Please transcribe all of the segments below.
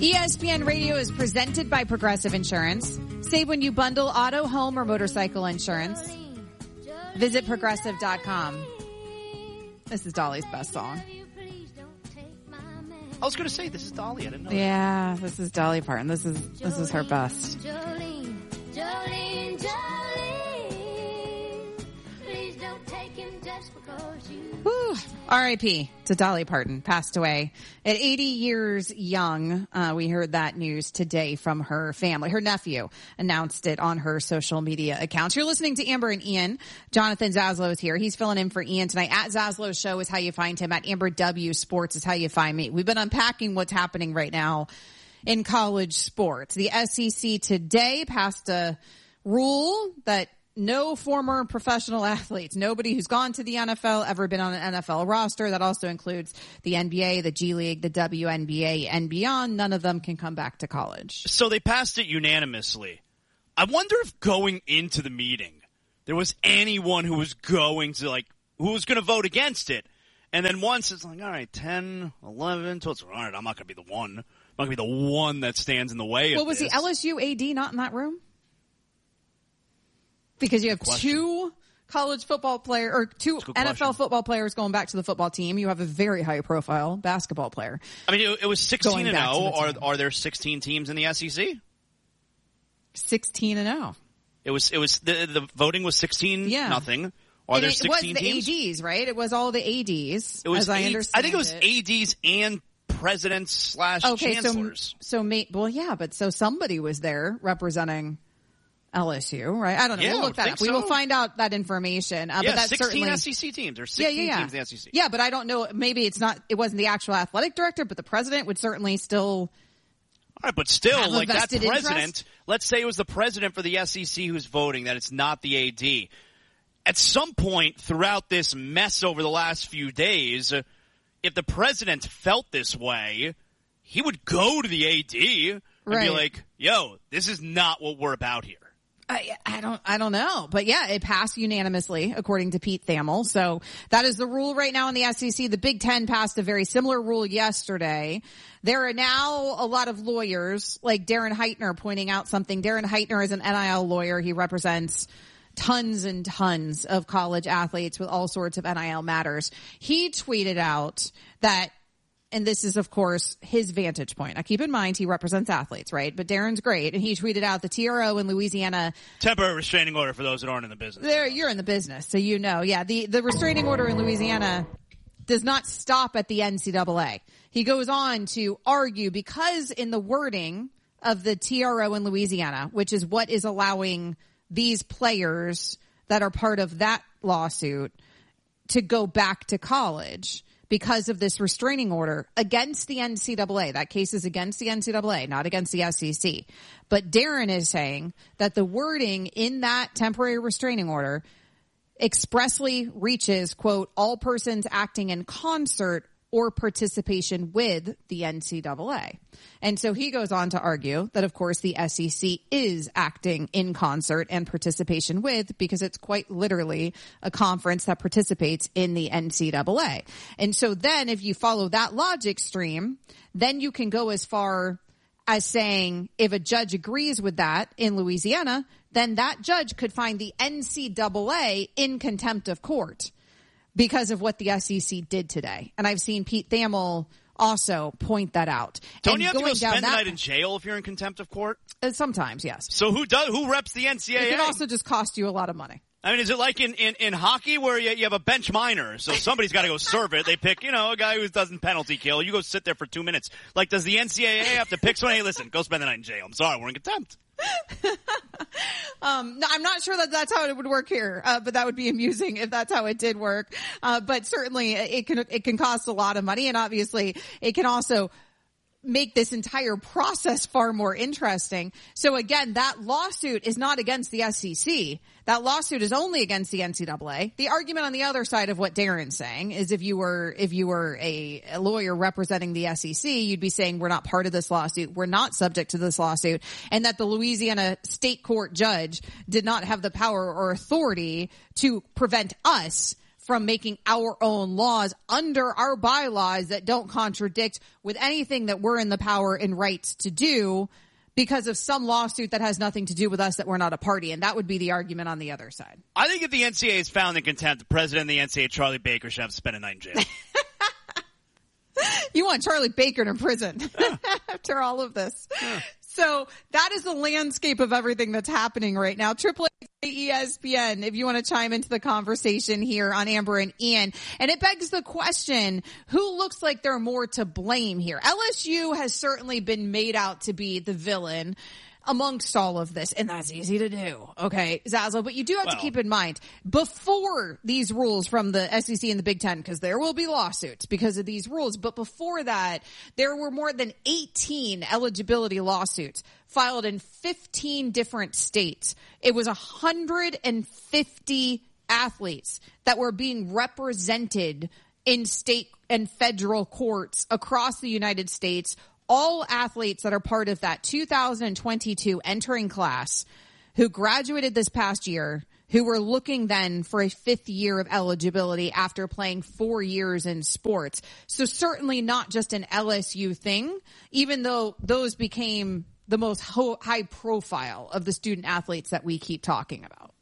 ESPN Radio is presented by Progressive Insurance. Save when you bundle auto, home, or motorcycle insurance. Visit Progressive.com. This is Dolly's best song. I was going to say, this is Dolly. I didn't know that. Yeah, this is Dolly Parton. This is her best. Jolene, Jolene, Jolene. Please don't take him just because you... Whew. R.I.P. to Dolly Parton, passed away at 80 years young. We heard that news today from her family. Her nephew announced it on her social media accounts. You're listening to Amber and Ian. Jonathan Zaslow is here. He's filling in for Ian tonight. At Zaslow Show is how you find him. At Amber W Sports is how you find me. We've been unpacking what's happening right now in college sports. The SEC today passed a rule that no former professional athletes, nobody who's gone to the NFL, ever been on an NFL roster. That also includes the NBA, the G League, the WNBA, and beyond. None of them can come back to college. So they passed it unanimously. I wonder if going into the meeting, there was anyone who was going to, who was going to vote against it. And then once it's like, all right, 10, 11, 12, all right, I'm not going to be the one. I'm not going to be the one that stands in the way of Well, was this. the LSU AD not in that room? Because you have two college football player or two NFL football players going back to the football team. You have a very high profile basketball player. I mean, it was 16-0. Are there 16 teams in the SEC? 16-0. It was the voting was 16-0. Are there 16 teams? It was the ADs, right? It was all the ADs. It was as I understand. I think it was ADs and presidents / chancellors. So somebody was there representing LSU, right? I don't know. Yeah, we'll look that up. We will find out that information. But that's 16 certainly SEC teams. There's 16 teams in the SEC. Yeah, but I don't know. Maybe it wasn't the actual athletic director, but the president would certainly still. All right, but still, like that president, interest? Let's say it was the president for the SEC who's voting, that it's not the AD. At some point throughout this mess over the last few days, if the president felt this way, he would go to the AD and be like, yo, this is not what we're about here. I don't know. But yeah, it passed unanimously according to Pete Thamel. So that is the rule right now in the SEC. The Big Ten passed a very similar rule yesterday. There are now a lot of lawyers like Darren Heitner pointing out something. Darren Heitner is an NIL lawyer. He represents tons and tons of college athletes with all sorts of NIL matters. He tweeted out that, and this is, of course, his vantage point. Now, keep in mind, he represents athletes, right? But Darren's great. And he tweeted out the TRO in Louisiana. Temporary restraining order for those that aren't in the business. You're in the business, so you know. Yeah, the restraining order in Louisiana does not stop at the NCAA. He goes on to argue because in the wording of the TRO in Louisiana, which is what is allowing these players that are part of that lawsuit to go back to college, because of this restraining order against the NCAA. That case is against the NCAA, not against the SEC. But Darren is saying that the wording in that temporary restraining order expressly reaches, quote, all persons acting in concert or participation with the NCAA. And so he goes on to argue that, of course, the SEC is acting in concert and participation with, because it's quite literally a conference that participates in the NCAA. And so then if you follow that logic stream, then you can go as far as saying if a judge agrees with that in Louisiana, then that judge could find the NCAA in contempt of court because of what the SEC did today. And I've seen Pete Thamel also point that out. Don't you have to go spend the night in jail if you're in contempt of court? Sometimes, yes. So who reps the NCAA? It can also just cost you a lot of money. I mean, is it like in hockey where you have a bench minor? So somebody's got to go serve it. They pick, a guy who doesn't penalty kill. You go sit there for 2 minutes. Like, does the NCAA have to pick someone? Hey, listen, go spend the night in jail. I'm sorry, we're in contempt. No, I'm not sure that that's how it would work here, but that would be amusing if that's how it did work. But certainly it can cost a lot of money, and obviously it can also make this entire process far more interesting. So again, that lawsuit is not against the SEC. That lawsuit is only against the NCAA. The argument on the other side of what Darren's saying is if you were a lawyer representing the SEC, you'd be saying we're not part of this lawsuit, we're not subject to this lawsuit, and that the Louisiana state court judge did not have the power or authority to prevent us from making our own laws under our bylaws that don't contradict with anything that we're in the power and rights to do because of some lawsuit that has nothing to do with us that we're not a party. And that would be the argument on the other side. I think if the NCAA is found in contempt, the president of the NCAA, Charlie Baker, should have to spend a night in jail. You want Charlie Baker in prison after all of this. Yeah. So that is the landscape of everything that's happening right now. Triple ESPN, if you want to chime into the conversation here on Amber and Ian. And it begs the question, who looks like they're more to blame here? LSU has certainly been made out to be the villain amongst all of this, and that's easy to do. Okay, Zaslow, but you do have to keep in mind, before these rules from the SEC and the Big Ten, because there will be lawsuits because of these rules, but before that, there were more than 18 eligibility lawsuits filed in 15 different states. It was 150 athletes that were being represented in state and federal courts across the United States, all athletes that are part of that 2022 entering class who graduated this past year, who were looking then for a 5th year of eligibility after playing 4 years in sports. So certainly not just an LSU thing, even though those became the most high profile of the student athletes that we keep talking about.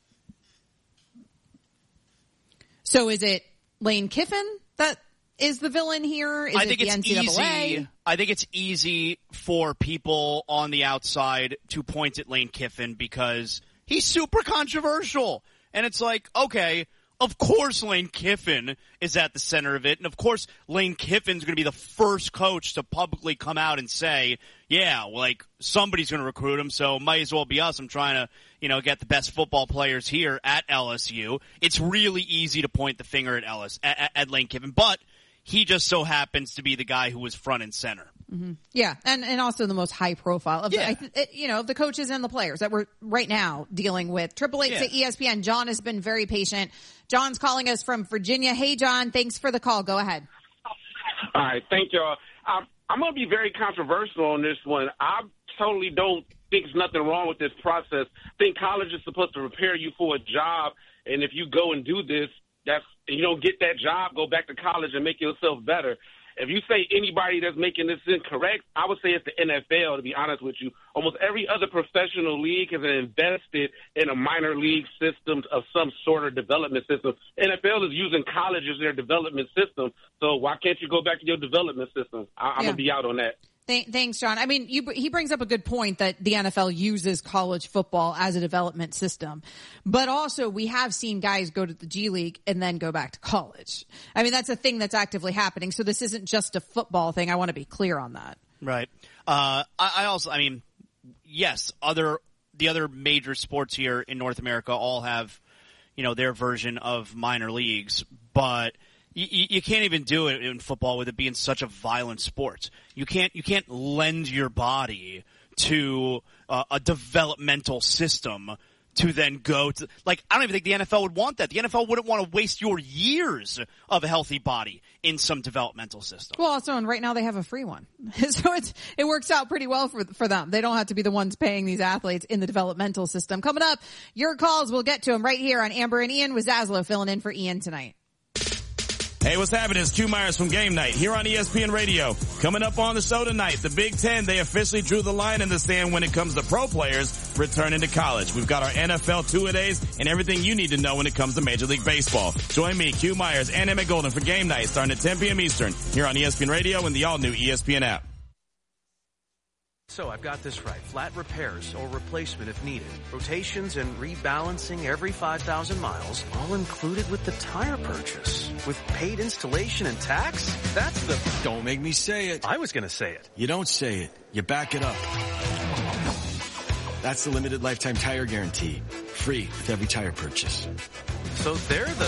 So is it Lane Kiffin that is the villain here? Is it the NCAA? Easy. I think it's easy for people on the outside to point at Lane Kiffin because he's super controversial. And it's like, okay, of course Lane Kiffin is at the center of it. And of course Lane Kiffin's going to be the first coach to publicly come out and say, yeah, like somebody's going to recruit him, so might as well be us. I'm trying to, get the best football players here at LSU. It's really easy to point the finger at Lane Kiffin, but he just so happens to be the guy who was front and center. Mm-hmm. Yeah, and also the most high profile of the coaches and the players that we're right now dealing with. 888 to ESPN. John has been very patient. John's calling us from Virginia. Hey, John, thanks for the call. Go ahead. All right, thank y'all. I'm going to be very controversial on this one. I totally don't think there's nothing wrong with this process. I think college is supposed to prepare you for a job, and if you go and do this, you don't get that job, go back to college and make yourself better. If you say anybody that's making this incorrect, I would say it's the NFL, to be honest with you. Almost every other professional league has invested in a minor league system of some sort of development system. NFL is using college as their development system, so why can't you go back to your development system? I'm going to be out on that. Thanks, John. I mean, he brings up a good point that the NFL uses college football as a development system. But also, we have seen guys go to the G League and then go back to college. I mean, that's a thing that's actively happening. So this isn't just a football thing. I want to be clear on that. Right. Yes, the other major sports here in North America all have, their version of minor leagues, but you can't even do it in football with it being such a violent sport. You can't lend your body to a developmental system to then go to, I don't even think the NFL would want that. The NFL wouldn't want to waste your years of a healthy body in some developmental system. Well, also, and right now they have a free one. So it works out pretty well for them. They don't have to be the ones paying these athletes in the developmental system. Coming up, your calls, we'll get to them right here on Amber and Ian with Zaslow filling in for Ian tonight. Hey, what's happening? It's Q Myers from Game Night here on ESPN Radio. Coming up on the show tonight, the Big Ten, they officially drew the line in the sand when it comes to pro players returning to college. We've got our NFL two-a-days and everything you need to know when it comes to Major League Baseball. Join me, Q Myers, and Emmett Golden for Game Night starting at 10 p.m. Eastern here on ESPN Radio and the all-new ESPN app. So I've got this right. Flat repairs or replacement if needed. Rotations and rebalancing every 5,000 miles, all included with the tire purchase. With paid installation and tax? That's the... Don't make me say it. I was going to say it. You don't say it. You back it up. That's the limited lifetime tire guarantee. Free with every tire purchase. So they're the...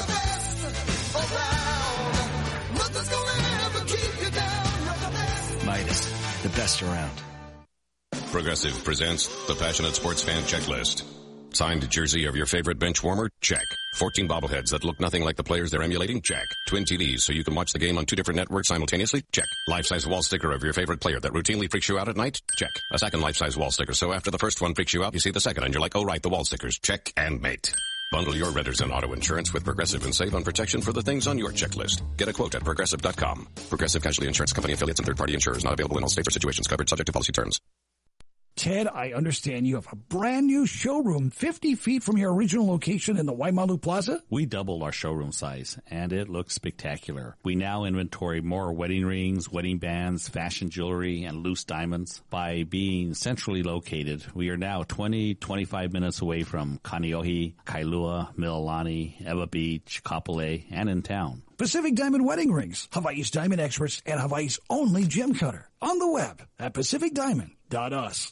Midas, the best around. Progressive presents the Passionate Sports Fan Checklist. Signed jersey of your favorite bench warmer? Check. 14 bobbleheads that look nothing like the players they're emulating? Check. Twin TVs so you can watch the game on 2 different networks simultaneously? Check. Life-size wall sticker of your favorite player that routinely freaks you out at night? Check. A second life-size wall sticker so after the first one freaks you out, you see the second and you're like, oh right, the wall stickers. Check and mate. Bundle your renters and auto insurance with Progressive and save on protection for the things on your checklist. Get a quote at Progressive.com. Progressive Casualty Insurance Company affiliates and third-party insurers not available in all states or situations. Covered subject to policy terms. Ted, I understand you have a brand new showroom 50 feet from your original location in the Waimalu Plaza? We doubled our showroom size, and it looks spectacular. We now inventory more wedding rings, wedding bands, fashion jewelry, and loose diamonds. By being centrally located, we are now 25 minutes away from Kaneohe, Kailua, Mililani, Ewa Beach, Kapolei, and in town. Pacific Diamond Wedding Rings, Hawaii's diamond experts and Hawaii's only gem cutter. On the web at pacificdiamond.us.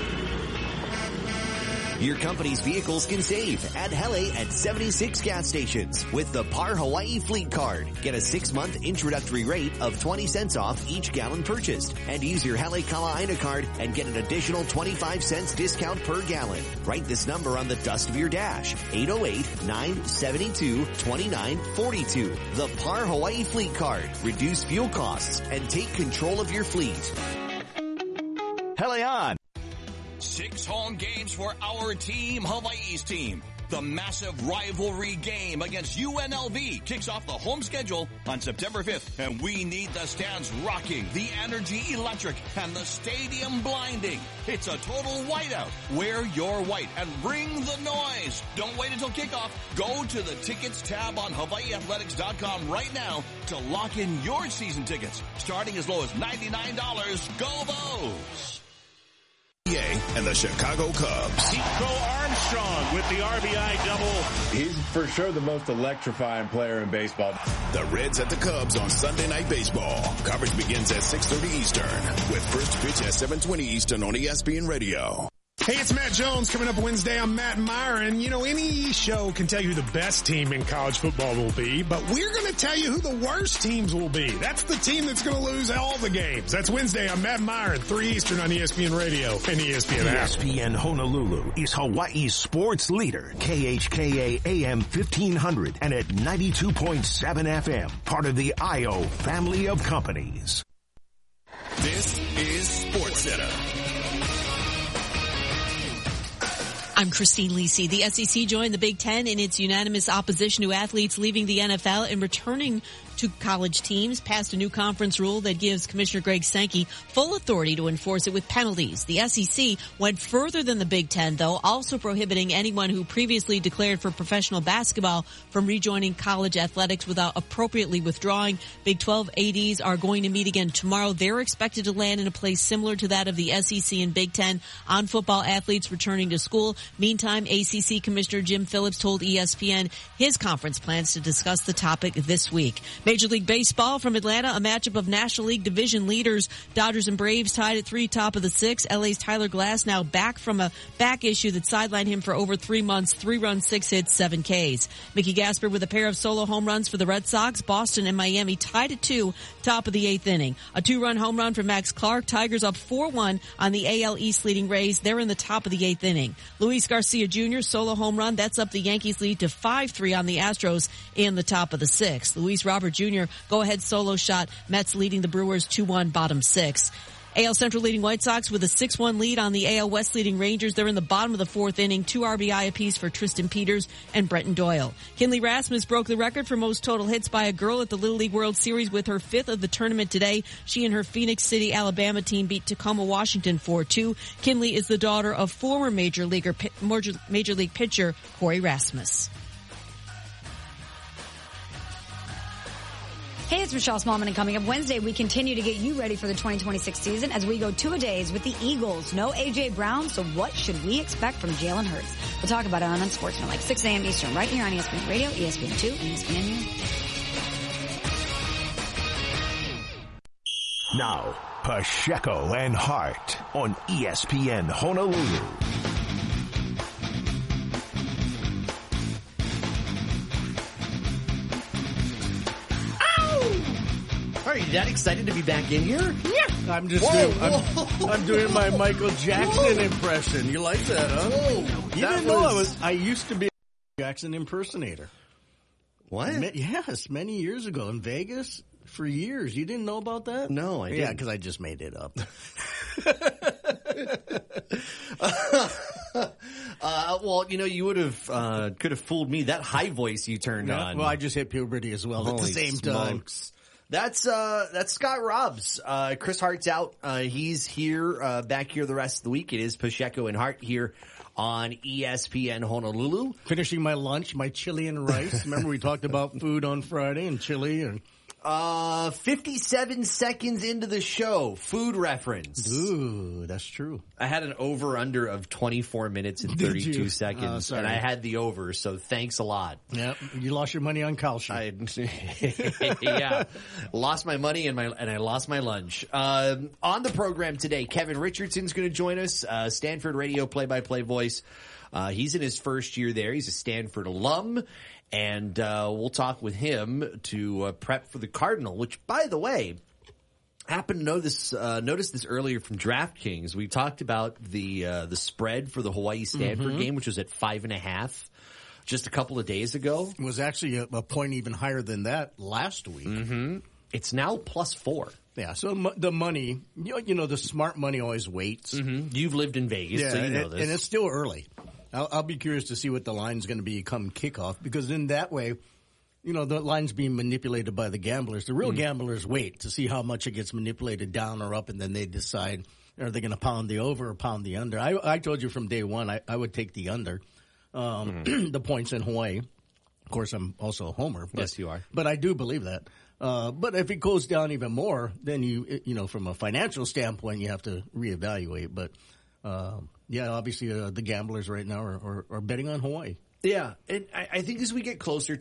Your company's vehicles can save at Hele at 76 gas stations with the Par Hawaii Fleet Card. Get a 6-month introductory rate of 20 cents off each gallon purchased. And use your Hele Kala'aina card and get an additional 25 cents discount per gallon. Write this number on the dust of your dash. 808-972-2942. The Par Hawaii Fleet Card. Reduce fuel costs and take control of your fleet. Hele on! 6 home games for our team, Hawaii's team. The massive rivalry game against UNLV kicks off the home schedule on September 5th, and we need the stands rocking, the energy electric, and the stadium blinding. It's a total whiteout. Wear your white and bring the noise. Don't wait until kickoff. Go to the tickets tab on HawaiiAthletics.com right now to lock in your season tickets, starting as low as $99. Go Vols! And the Chicago Cubs. Chico Armstrong with the RBI double. He's for sure the most electrifying player in baseball. The Reds at the Cubs on Sunday Night Baseball. Coverage begins at 6:30 Eastern with first pitch at 7:20 Eastern on ESPN Radio. Hey, it's Matt Jones. Coming up Wednesday, I'm Matt Myron. You know, any show can tell you who the best team in college football will be, but we're going to tell you who the worst teams will be. That's the team that's going to lose all the games. That's Wednesday. I'm Matt Myron, 3 Eastern on ESPN Radio and ESPN app. ESPN Honolulu is Hawaii's sports leader. KHKA AM 1500 and at 92.7 FM. Part of the IO family of companies. This is SportsCenter. I'm Christine Lisi. The SEC joined the Big Ten in its unanimous opposition to athletes leaving the NFL and returning to college teams, passed a new conference rule that gives Commissioner Greg Sankey full authority to enforce it with penalties. The SEC went further than the Big Ten, though, also prohibiting anyone who previously declared for professional basketball from rejoining college athletics without appropriately withdrawing. Big 12 ADs are going to meet again tomorrow. They're expected to land in a place similar to that of the SEC and Big Ten on football athletes returning to school. Meantime, ACC Commissioner Jim Phillips told ESPN his conference plans to discuss the topic this week. Major League Baseball from Atlanta, a matchup of National League division leaders. Dodgers and Braves tied at 3, top of the 6. LA's Tyler Glass now back from a back issue that sidelined him for over 3 months. 3 runs, 6 hits, 7 Ks. Mickey Gasper with a pair of solo home runs for the Red Sox. Boston and Miami tied at 2, top of the 8th inning. A 2-run home run for Max Clark. Tigers up 4-1 on the AL East leading Rays. They're in the top of the 8th inning. Luis Garcia Jr. solo home run. That's up the Yankees lead to 5-3 on the Astros in the top of the 6th. Luis Robert Jr. go-ahead solo shot. Mets leading the Brewers 2-1 bottom 6. AL Central leading White Sox with a 6-1 lead on the AL West leading Rangers. They're in the bottom of the 4th inning. 2 RBI apiece for Tristan Peters and Brenton Doyle. Kinley Rasmus broke the record for most total hits by a girl at the Little League World Series with her 5th of the tournament today. She and her Phoenix City, Alabama team beat Tacoma, Washington 4-2. Kinley is the daughter of former Major League pitcher Corey Rasmus. Hey, it's Michelle Smallman, and coming up Wednesday, we continue to get you ready for the 2026 season as we go 2-a-days with the Eagles. No A.J. Brown, so what should we expect from Jalen Hurts? We'll talk about it on Unsportsmanlike, 6 a.m. Eastern, right here on ESPN Radio, ESPN2, and ESPN News. Now, Pacheco and Hart on ESPN Honolulu. Are you that excited to be back in here? Yeah. I'm doing my Michael Jackson impression. You like that, huh? Whoa. You didn't know I used to be a Jackson impersonator. What? Yes, many years ago in Vegas for years. You didn't know about that? No, I didn't. Yeah, because I just made it up. Well, you would have could have fooled me. That high voice you turned on. Well, I just hit puberty as well at the same time. That's Scott Robbs. Chris Hart's out. He's here, back here the rest of the week. It is Pacheco and Hart here on ESPN Honolulu. Finishing my lunch, my chili and rice. Remember we talked about food on Friday and chili and 57 seconds into the show, food reference. Ooh, that's true. I had an over-under of 24 minutes and 32 seconds, and I had the over, so thanks a lot. Yep, you lost your money on Kalshi. Yeah, lost my money and I lost my lunch. On the program today, Kevin Richardson's going to join us, Stanford radio play-by-play voice. He's in his first year there. He's a Stanford alum. And we'll talk with him to prep for the Cardinal, which, by the way, happened to notice this earlier from DraftKings. We talked about the spread for the Hawaii-Stanford game, which was at 5.5 just a couple of days ago. It was actually a point even higher than that last week. Mm-hmm. It's now +4. Yeah, so the money, the smart money always waits. Mm-hmm. You've lived in Vegas, so you know this. And it's still early. I'll be curious to see what the line's going to be come kickoff, because in that way, the line's being manipulated by the gamblers. The real gamblers wait to see how much it gets manipulated down or up, and then they decide, are they going to pound the over or pound the under? I told you from day one I would take the under, the points in Hawaii. Of course, I'm also a homer. But, yes, you are. But I do believe that. But if it goes down even more, then from a financial standpoint, you have to reevaluate. But obviously the gamblers right now are betting on Hawaii. Yeah, and I think as we get closer